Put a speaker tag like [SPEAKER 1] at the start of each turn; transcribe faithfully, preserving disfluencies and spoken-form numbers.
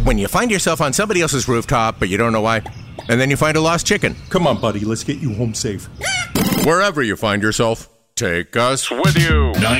[SPEAKER 1] When you find yourself on somebody else's rooftop, but you don't know why, and then you find a lost chicken.
[SPEAKER 2] Come on, buddy, let's get you home safe.
[SPEAKER 1] Wherever you find yourself, take us with you.